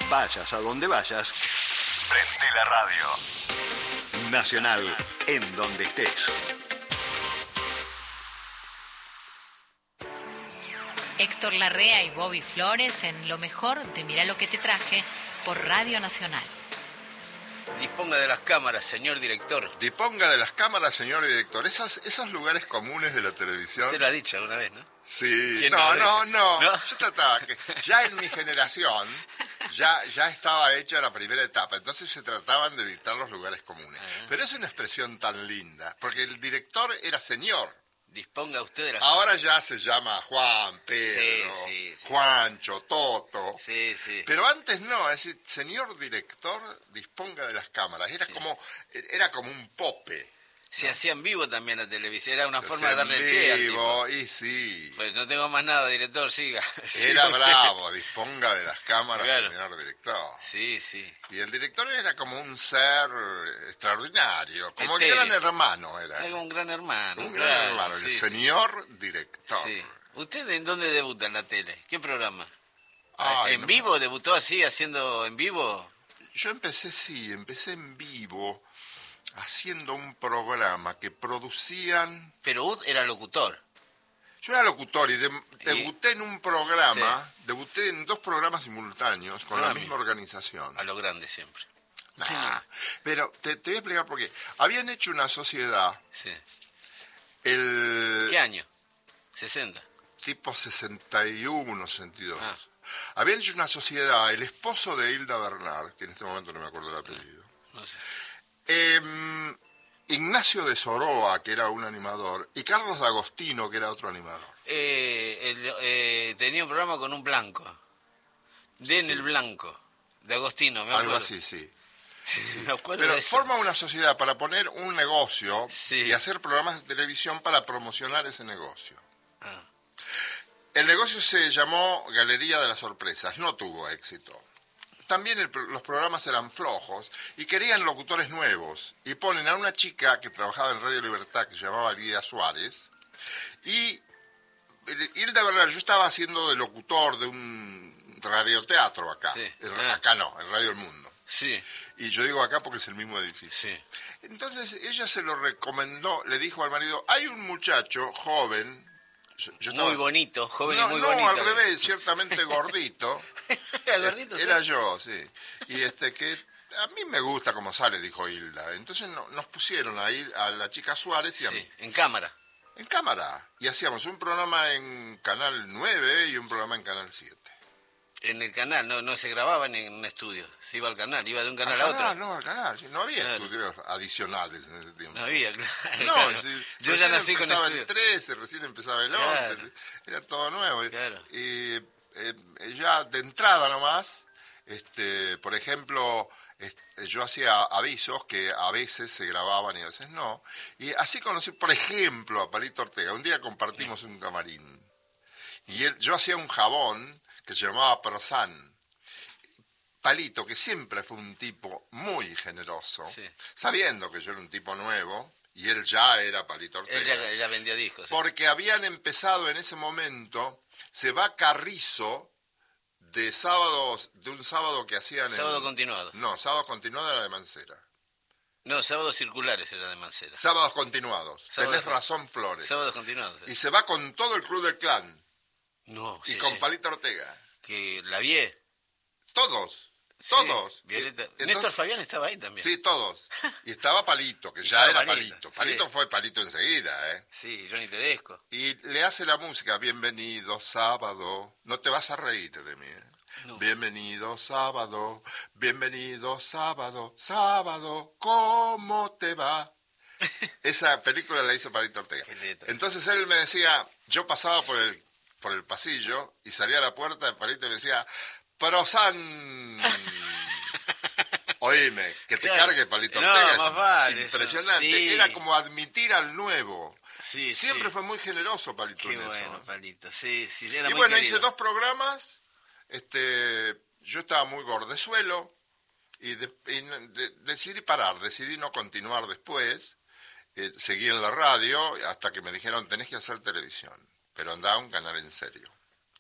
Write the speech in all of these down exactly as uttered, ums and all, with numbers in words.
Vayas a donde vayas, prende la radio. Nacional, en donde estés. Héctor Larrea y Bobby Flores en Lo Mejor de Mirá lo que te traje por Radio Nacional. Disponga de las cámaras, señor director. Disponga de las cámaras, señor director. Esas, esos lugares comunes de la televisión. Usted lo ha dicho alguna vez, ¿no? Sí. No, no, no, no. Yo trataba que ya en mi generación ya, ya estaba hecha la primera etapa. Entonces se trataban de evitar los lugares comunes. Ah. Pero es una expresión tan linda, porque el director era señor. Disponga usted de las Ahora cámaras. Ya se llama Juan, Pedro, sí, sí, sí. Juancho, Toto. Sí, sí. Pero antes no, es decir, señor director, disponga de las cámaras. Era sí. como era como un pope. Se ¿no? hacía en vivo también la televisión, era una se forma de darle el pie al tipo. Y sí. Pues no tengo más nada, director, siga. Era bravo, disponga de las cámaras, claro. Señor director. Sí, sí. Y el director era como un ser extraordinario, como Etéreo. Un gran hermano era. Era como un gran hermano. Un claro, gran hermano, sí, el señor sí. Director. Sí. ¿Usted en dónde debuta en la tele? ¿Qué programa? Ay, ¿En no vivo? me... ¿Debutó así, haciendo en vivo? Yo empecé, sí, empecé en vivo, haciendo un programa que producían... Pero usted era locutor. Yo era locutor y de, debuté en un programa, sí. debuté en dos programas simultáneos con ah, la misma organización. A lo grande siempre. Nah, sí, no. Pero te, te voy a explicar por qué. Habían hecho una sociedad... Sí. El... ¿Qué año? ¿sesenta? Tipo sesenta y uno, sesenta y dos. Ah. Habían hecho una sociedad, el esposo de Hilda Bernard, que en este momento no me acuerdo el apellido. No, no sé. Eh, Ignacio de Soroa, que era un animador, y Carlos D'Agostino, que era otro animador. Eh, el, eh, tenía un programa con un blanco. Den sí. el blanco. D'Agostino, me acuerdo. Algo así, sí. Sí, sí. Me acuerdo Pero de eso. forma una sociedad para poner un negocio sí. y hacer programas de televisión para promocionar ese negocio. Ah. El negocio se llamó Galería de las Sorpresas, no tuvo éxito. También el, los programas eran flojos y querían locutores nuevos. Y ponen a una chica que trabajaba en Radio Libertad, que se llamaba Lidia Suárez, y Hilda Bernard, yo estaba haciendo de locutor de un radioteatro acá. Sí. En, ah. Acá no, en Radio El Mundo. Sí. Y yo digo acá porque es el mismo edificio. Sí. Entonces ella se lo recomendó, le dijo al marido, hay un muchacho joven... Yo, yo muy estaba... bonito, joven no, y muy no, bonito. No, al revés, ciertamente gordito. ¿Era gordito? Era ¿sí? yo, sí. Y este que a mí me gusta cómo sale, dijo Hilda. Entonces no, nos pusieron a ir a la chica Suárez y a sí, mí. En cámara. En cámara. Y hacíamos un programa en Canal nueve y un programa en Canal siete. En el canal, no no se grababa en un estudio, se iba al canal, iba de un canal al a canal, otro. No, al canal, no había claro. estudios adicionales en ese tiempo. No había, claro. No, claro. Si, yo ya nací con empezaba estudio. el trece, recién empezaba el once, claro. Era todo nuevo. Claro. Y eh, ya de entrada nomás, este, por ejemplo, este, yo hacía avisos que a veces se grababan y a veces no. Y así conocí, por ejemplo, a Palito Ortega. Un día compartimos sí. un camarín. Y él, yo hacía un jabón que se llamaba Prosan. Palito, que siempre fue un tipo muy generoso, sí. sabiendo que yo era un tipo nuevo, y él ya era Palito Ortega. Él ya, ya vendía discos. Sí. Porque habían empezado en ese momento, se va Carrizo, de sábados, de un sábado que hacían... Sábado en, continuado. No, sábado continuado era de Mancera. No, sábados circulares era de Mancera. Sábados continuados. Sábados, Tenés razón, Flores. Sábados continuados. Sí. Y se va con todo el Club del Clan. No, Y sí, con sí. Palito Ortega. Que la vi. Todos. Todos. Sí, Violeta. Entonces, Néstor Fabián estaba ahí también. Sí, todos. Y estaba Palito, que ya era Palito. Palito. Palito sí. fue Palito enseguida, ¿eh? Sí, Johnny Tedesco. Y le hace la música, bienvenido sábado. No te vas a reír de mí, ¿eh? No. Bienvenido sábado, bienvenido sábado, sábado, ¿cómo te va? Esa película la hizo Palito Ortega. Entonces él me decía, yo pasaba por el, por el pasillo y salía a la puerta de Palito y me decía... Prosan. Oíme, que te claro. cargue Palito Ortega. No, más vale, impresionante. Sí. Era como admitir al nuevo. Sí, Siempre sí. fue muy generoso Palito. Qué en bueno, eso. Palito. Sí, sí, era y muy bueno, querido. hice dos programas. Este, yo estaba muy gordezuelo y, de, y de, decidí parar, decidí no continuar después. Eh, seguí en la radio hasta que me dijeron, tenés que hacer televisión, pero andá a un canal en serio.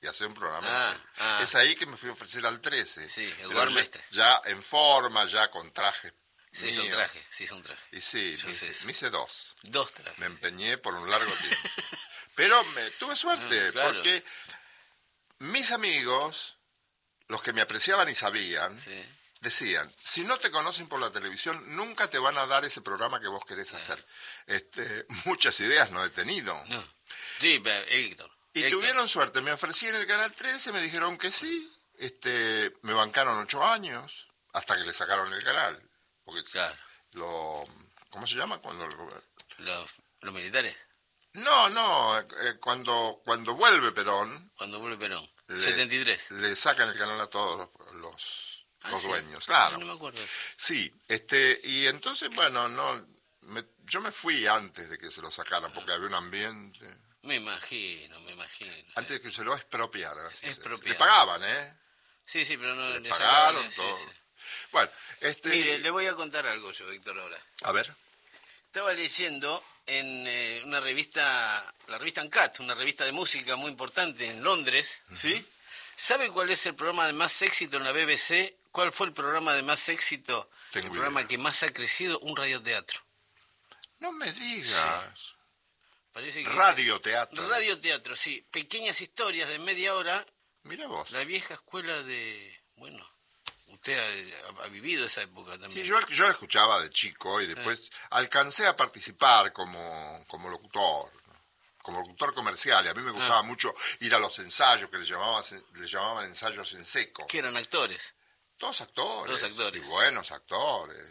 y hacer un programa. Ah, en serio. ah. Es ahí que me fui a ofrecer al trece. Sí, el Pero Guarmestre. Ya, ya en forma, ya con trajes Se hizo un míos. traje, se hizo un traje. Y sí, Yo me sé hice, eso. me hice dos. Dos trajes. Me empeñé por un largo tiempo. Pero me, tuve suerte, Ah, claro. porque mis amigos, los que me apreciaban y sabían, Sí. decían, si no te conocen por la televisión, nunca te van a dar ese programa que vos querés hacer. Este, muchas ideas no he tenido. No. Sí, pero, Héctor. Y Héctor. tuvieron suerte, me ofrecí en el Canal trece, me dijeron que sí, este, me bancaron ocho años, hasta que le sacaron el canal. Porque Claro. lo, ¿cómo se llama? Cuando lo- Los, los militares, No, no, eh, cuando, cuando vuelve Perón, cuando vuelve Perón. le, setenta y tres. le sacan el canal a todos los, Ah, los sí. dueños, claro. No me acuerdo. Sí, este, y entonces, bueno, no, me- yo me fui antes de que se lo sacaran, porque había un ambiente, Me imagino, me imagino. antes de que se lo expropiaran. así se- Expropiaran. Le pagaban, ¿eh? Sí, sí, pero no Le le pagaron sacaban, sí, todo. sí. Bueno, este, Mire, le voy a contar algo yo, Héctor, ahora. a ver, Estaba leyendo en eh, una revista, la revista Uncut, una revista de música muy importante en Londres, ¿sí? ¿Sabe cuál es el programa de más éxito en la B B C? ¿Cuál fue el programa de más éxito? Tengo el programa idea. que más ha crecido, un radioteatro. no me digas, Parece que radioteatro, radioteatro, sí. Pequeñas historias de media hora. mira vos. La vieja escuela de... Bueno, usted ha, ha vivido esa época también. Sí, yo, yo la escuchaba de chico y después alcancé a participar como, como locutor, ¿no? Como locutor comercial, y a mí me gustaba Ah. mucho ir a los ensayos, que le llamaban, le llamaban ensayos en seco. Que eran actores. Todos actores, Todos actores. y buenos actores.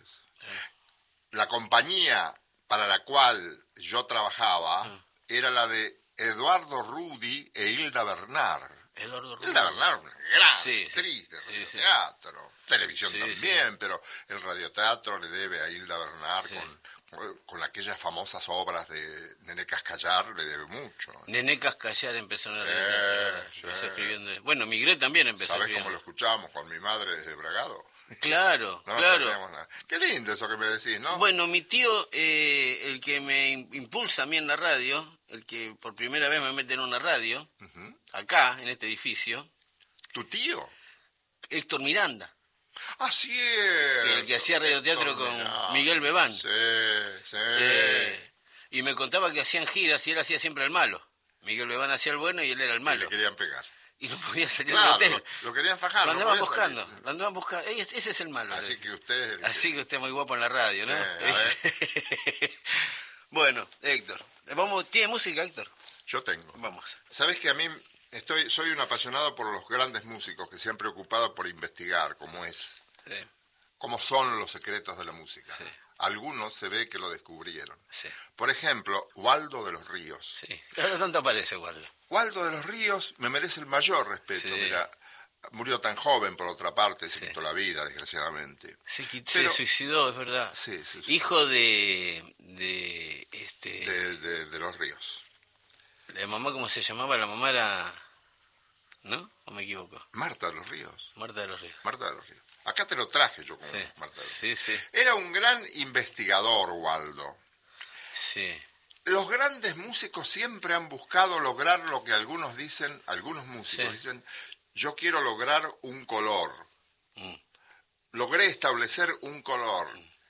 La compañía para la cual yo trabajaba Ah. era la de Eduardo Rudi e Hilda Bernard. Eduardo Rubio. Hilda Bernard, una gran Sí, actriz de sí, sí. radioteatro, televisión Sí, también, pero el radioteatro le debe a Hilda Bernard Sí. con, con aquellas famosas obras de Nené Cascallar, le debe mucho. Nené Cascallar empezó en la Sí, radio. sí. Empezó escribiendo. Bueno, Migré también empezó ¿Sabés cómo escribiendo. lo escuchamos con mi madre desde Bragado? Claro, No claro. teníamos nada. Qué lindo eso que me decís, ¿no? Bueno, mi tío, eh, el que me im- impulsa a mí en la radio, el que por primera vez me mete en una radio, Ujú. acá, en este edificio, ¿Tu tío? Héctor Miranda, Ah, sí. que el que hacía radioteatro con Miguel Bebán. Sí, sí. Eh, y me contaba que hacían giras y él hacía siempre el malo. Miguel Bebán hacía el bueno y él era el Y malo. le querían pegar. Y no podía salir Claro, del lo, hotel. lo querían fajar. Lo no andaban podía buscando, salir. lo andaban buscando. Ey, Ese es el malo. Así le que usted es el que- Así que usted es muy guapo en la radio, ¿no? Sí, a ver. Bueno, Héctor. Vamos, ¿tiene música, Héctor? Yo tengo. Vamos. Sabes que a mí estoy, soy un apasionado por los grandes músicos que se han preocupado por investigar cómo es, Sí, cómo son los secretos de la música. Sí. Algunos se ve que lo descubrieron. sí, Por ejemplo, Waldo de los Ríos. sí. Cada tanto aparece, Guardo. Waldo de los Ríos me merece el mayor respeto. Sí. Mira, murió tan joven, por otra parte, se Sí. quitó la vida, desgraciadamente. Se, quit- Pero- se suicidó, es verdad. Sí, sí, sí. Hijo de... de... este... De, de- de los Ríos. ¿La mamá cómo se llamaba? La mamá era... ¿No? ¿O me equivoco? Marta de los Ríos. Marta de los Ríos. Marta de los Ríos. Acá te lo traje yo como Sí, Marta de los sí, Ríos. sí. Era un gran investigador, Waldo. Sí, Los grandes músicos siempre han buscado lograr lo que algunos dicen, algunos músicos Sí. dicen, yo quiero lograr un color. Mm. Logré establecer un color.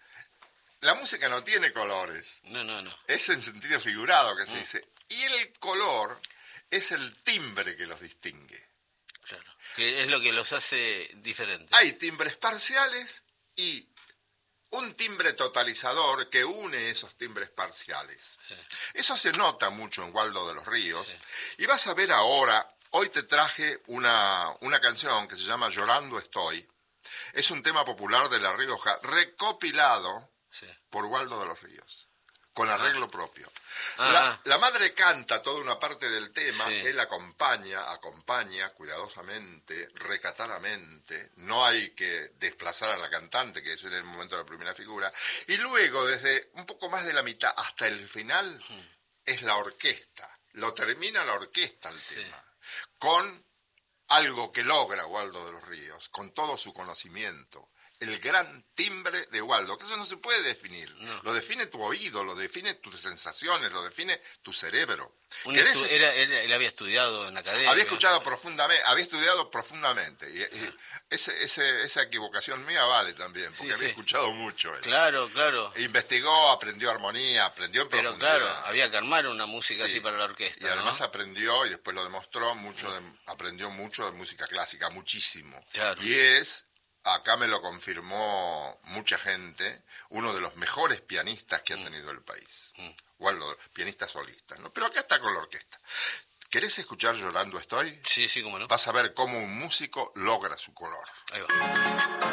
La música no tiene colores, no, no, no. es en sentido figurado Mm. que se dice. Y el color es el timbre que los distingue. Claro. Que es lo que los hace diferentes. Hay timbres parciales y un timbre totalizador que une esos timbres parciales. Sí. Eso se nota mucho en Waldo de los Ríos. Y vas a ver ahora, hoy te traje una, una canción que se llama Llorando Estoy. Es un tema popular de La Rioja, recopilado Sí. por Waldo de los Ríos, con arreglo propio. Ah. La, la madre canta toda una parte del tema, Sí. él acompaña, acompaña cuidadosamente, recatadamente, no hay que desplazar a la cantante, que es en el momento de la primera figura, y luego desde un poco más de la mitad hasta el final es la orquesta, lo termina la orquesta el Sí. tema, con algo que logra Waldo de los Ríos, con todo su conocimiento, el gran timbre de Waldo, que eso no se puede definir. No. Lo define tu oído, lo define tus sensaciones, lo define tu cerebro. Un ¿Querés- estu- era, él, él había estudiado en la academia. Había escuchado profundamente, había estudiado profundamente. Y, y ese, ese, esa equivocación mía vale también, porque Sí, había sí. escuchado mucho él. Claro, claro. Investigó, aprendió armonía, aprendió en Pero profundidad. claro, había que armar una música Sí. así para la orquesta, Y además ¿no? aprendió, y después lo demostró, mucho de- aprendió mucho de música clásica, muchísimo. Claro. Y es, acá me lo confirmó mucha gente, uno de los mejores pianistas que ha tenido el país. Mm. Waldo, pianista solista, ¿no? Pero acá está con la orquesta. ¿Querés escuchar Llorando estoy? Sí, sí, cómo no. Vas a ver cómo un músico logra su color. Ahí va.